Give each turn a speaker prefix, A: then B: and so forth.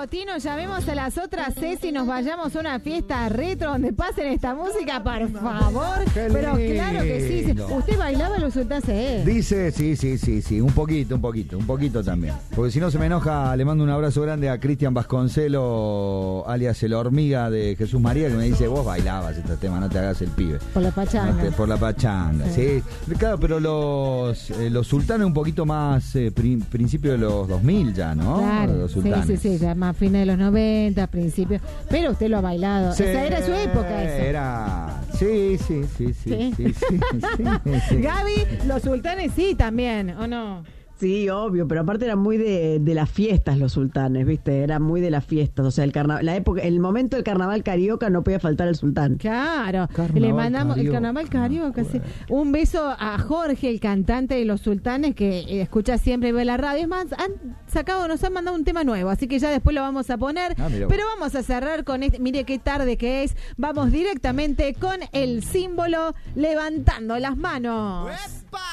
A: Tino, llamemos a las otras Ceci y nos vayamos a una fiesta retro donde pasen esta música, por favor. Pero claro que sí. ¿Usted bailaba los sultanes?
B: Dice, sí, un poquito también. Porque si no se me enoja, le mando un abrazo grande a Cristian Vasconcelo, alias el hormiga de Jesús María, que me dice, vos bailabas este tema, no te hagas el pibe.
A: Por la pachanga.
B: Por la pachanga, sí. Claro, pero los sultanes un poquito más principio de los 2000 ya, ¿no?
A: Claro,
B: los sultanes.
A: sí, ya más fines de los 90, principios. Pero usted lo ha bailado.
B: Sí,
A: o sea, era su época eso.
B: Era... Sí.
A: Gaby, los sultanes sí también, ¿o no?
C: Sí, obvio, pero aparte eran muy de las fiestas los sultanes, ¿viste? Eran muy de las fiestas, o sea, el momento del carnaval carioca no podía faltar el sultán.
A: Claro,
B: Carnaval
A: le mandamos
B: carioca.
A: el carnaval carioca, sí. Un beso a Jorge, el cantante de los sultanes, que escucha siempre y ve la radio. Es más, nos han mandado un tema nuevo, así que ya después lo vamos a poner. Pero vamos a cerrar con este, mire qué tarde que es. Vamos directamente con el símbolo levantando las manos.